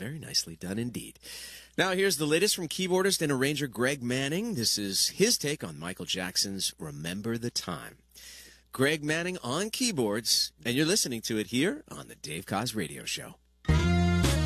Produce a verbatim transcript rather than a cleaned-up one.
Very nicely done indeed. Now here's the latest from keyboardist and arranger Greg Manning. This is his take on Michael Jackson's Remember the Time. Greg Manning on keyboards, and you're listening to it here on the Dave Koz Radio Show.